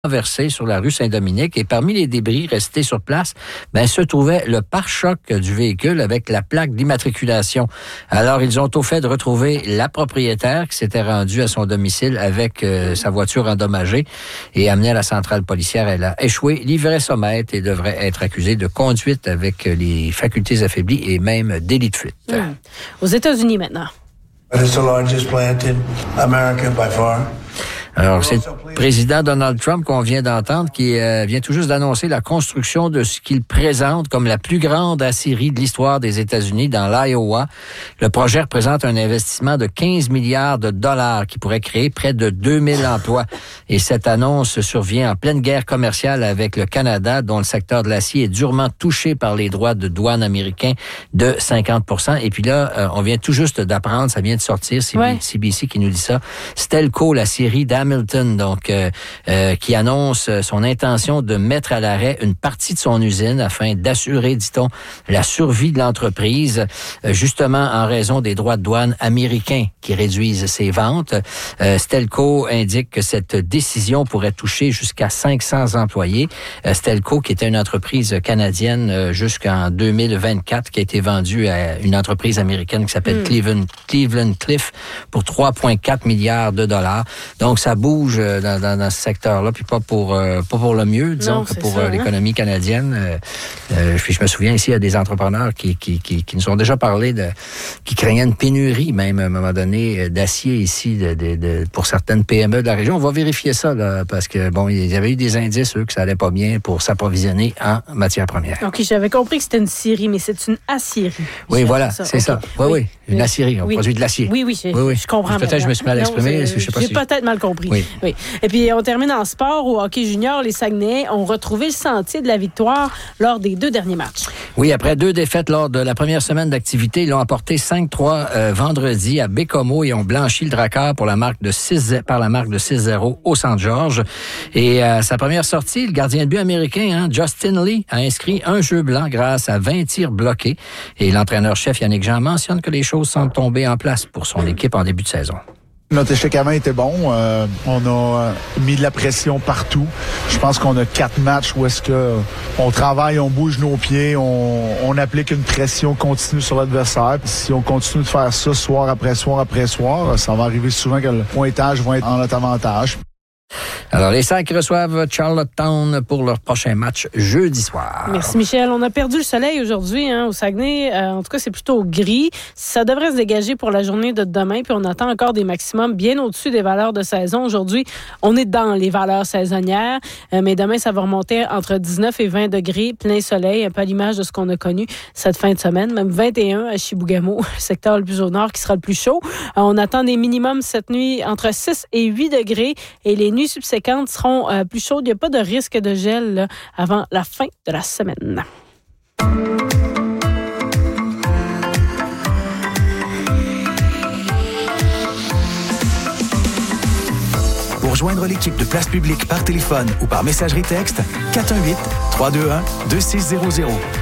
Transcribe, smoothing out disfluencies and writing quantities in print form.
renversé sur la rue Saint-Dominique et parmi les débris restés sur place, se trouvait le pare-choc du véhicule avec la plaque d'immatriculation. Alors, ils ont au fait de retrouver la propriétaire qui s'était rendue à son domicile avec sa voiture endommagée et amenée à la centrale policière. Elle a échoué l'ivresse-au-mètre et devrait être accusée de conduite avec les facultés affaiblies et même délit de fuite. Aux États-Unis maintenant. It's the largest plant in America by far. Alors, c'est le président Donald Trump qu'on vient d'entendre qui vient tout juste d'annoncer la construction de ce qu'il présente comme la plus grande aciérie de l'histoire des États-Unis dans l'Iowa. Le projet représente un investissement de 15 milliards de dollars qui pourrait créer près de 2000 emplois. Et cette annonce survient en pleine guerre commerciale avec le Canada, dont le secteur de l'acier est durement touché par les droits de douane américains de 50%. Et puis là, on vient tout juste d'apprendre, ça vient de sortir, CBC qui nous dit ça, Stelco, l'aciérie Hamilton, donc qui annonce son intention de mettre à l'arrêt une partie de son usine afin d'assurer, dit-on, la survie de l'entreprise, justement en raison des droits de douane américains qui réduisent ses ventes. Stelco indique que cette décision pourrait toucher jusqu'à 500 employés. Stelco, qui était une entreprise canadienne jusqu'en 2024, qui a été vendue à une entreprise américaine qui s'appelle Cleveland-Cliffs pour 3,4 milliards de dollars. Donc, ça bouge dans ce secteur-là, puis pas pour le mieux, disons, que pour l'économie canadienne. Puis je me souviens ici, il y a des entrepreneurs qui nous ont déjà parlé qui craignaient une pénurie, même à un moment donné, d'acier ici pour certaines PME de la région. On va vérifier ça, là, parce que, il y avait eu des indices, eux, que ça allait pas bien pour s'approvisionner en matières premières. OK, j'avais compris que c'était une scierie, mais c'est une acierie. Oui, voilà, c'est ça. Oui, une acierie. On produit de l'acier. Oui, je comprends. Peut-être que je me suis mal exprimé. J'ai peut-être mal compris. Oui. Et puis, on termine en sport. Au hockey junior, les Saguenayens ont retrouvé le sentier de la victoire lors des 2 derniers matchs. Oui, après 2 défaites lors de la première semaine d'activité, ils ont emporté 5-3 vendredi à Bécomo et ont blanchi le Drakkar par la marque de 6-0 au Saint-Georges. Et sa première sortie, le gardien de but américain, Justin Lee, a inscrit un jeu blanc grâce à 20 tirs bloqués. Et l'entraîneur-chef Yannick Jean mentionne que les choses semblent tomber en place pour son équipe en début de saison. Notre échec avant était bon. On a mis de la pression partout. Je pense qu'on a 4 matchs où est-ce que on travaille, on bouge nos pieds, on applique une pression continue sur l'adversaire. Puis si on continue de faire ça soir après soir après soir, ça va arriver souvent que le pointage va être en notre avantage. Alors, les Sacs reçoivent Charlottetown pour leur prochain match jeudi soir. Merci, Michel. On a perdu le soleil aujourd'hui au Saguenay. En tout cas, c'est plutôt gris. Ça devrait se dégager pour la journée de demain. Puis on attend encore des maximums bien au-dessus des valeurs de saison. Aujourd'hui, on est dans les valeurs saisonnières. Mais demain, ça va remonter entre 19 et 20 degrés, plein soleil, un peu à l'image de ce qu'on a connu cette fin de semaine. Même 21 à Chibougamau, le secteur le plus au nord, qui sera le plus chaud. On attend des minimums cette nuit entre 6 et 8 degrés. Et les nuits subséquentes seront plus chaudes. Il n'y a pas de risque de gel là, avant la fin de la semaine. Pour rejoindre l'équipe de Place Publique par téléphone ou par messagerie texte, 418-321-2600.